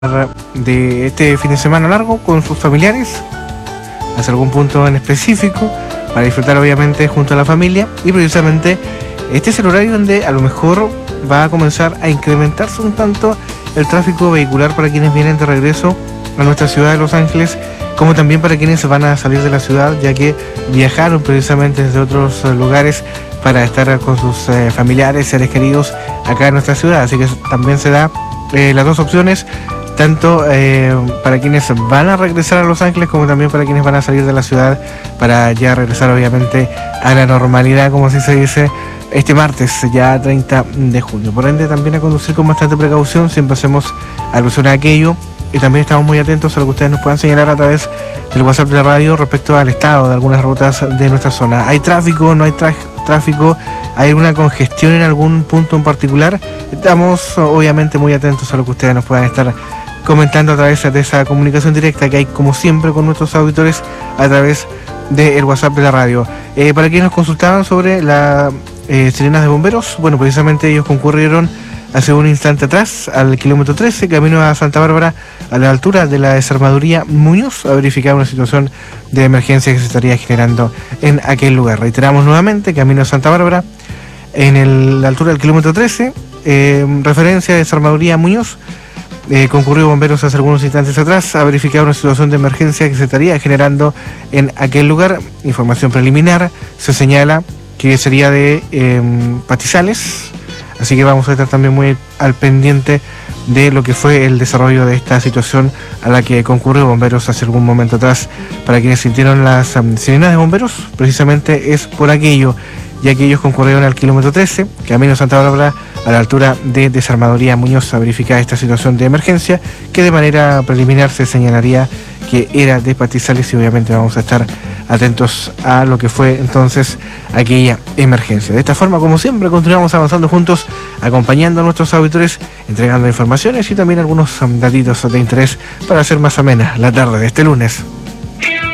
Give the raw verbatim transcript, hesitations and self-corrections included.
de este fin de semana largo con sus familiares hacia algún punto en específico para disfrutar obviamente junto a la familia, y precisamente este es el horario donde a lo mejor va a comenzar a incrementarse un tanto el tráfico vehicular para quienes vienen de regreso a nuestra ciudad de Los Ángeles, como también para quienes van a salir de la ciudad, ya que viajaron precisamente desde otros lugares para estar con sus eh, familiares, seres queridos acá en nuestra ciudad. Así que también se da eh, las dos opciones, tanto eh, para quienes van a regresar a Los Ángeles como también para quienes van a salir de la ciudad para ya regresar obviamente a la normalidad, como así se dice, este martes ya treinta de junio. Por ende, también a conducir con bastante precaución, siempre hacemos alusión a aquello, y también estamos muy atentos a lo que ustedes nos puedan señalar a través del WhatsApp de la radio respecto al estado de algunas rutas de nuestra zona. ¿Hay tráfico? ¿No hay tráfico? ¿Hay alguna congestión en algún punto en particular? Estamos obviamente muy atentos a lo que ustedes nos puedan estar comentando a través de esa comunicación directa que hay, como siempre, con nuestros auditores a través del WhatsApp de la radio. Eh, para quienes nos consultaban sobre las eh, sirenas de bomberos, bueno, precisamente ellos concurrieron hace un instante atrás al kilómetro trece, camino a Santa Bárbara, a la altura de la desarmadoría Muñoz, a verificar una situación de emergencia que se estaría generando en aquel lugar. Reiteramos nuevamente, camino a Santa Bárbara, en el, la altura del kilómetro trece, eh, referencia a desarmadoría Muñoz. Eh, concurrió bomberos hace algunos instantes atrás a verificar una situación de emergencia que se estaría generando en aquel lugar. Información preliminar, se señala que sería de eh, pastizales, así que vamos a estar también muy al pendiente de lo que fue el desarrollo de esta situación a la que concurrió bomberos hace algún momento atrás. Para quienes sintieron las um, sirenas de bomberos, precisamente es por aquello, ya que ellos concurrieron al kilómetro trece, camino Santa Bárbara, a la altura de Desarmadoría Muñoz, a verificar esta situación de emergencia, que de manera preliminar se señalaría que era de pastizales, y obviamente vamos a estar atentos a lo que fue entonces aquella emergencia. De esta forma, como siempre, continuamos avanzando juntos, acompañando a nuestros auditores, entregando informaciones y también algunos um, datitos de interés para hacer más amena la tarde de este lunes.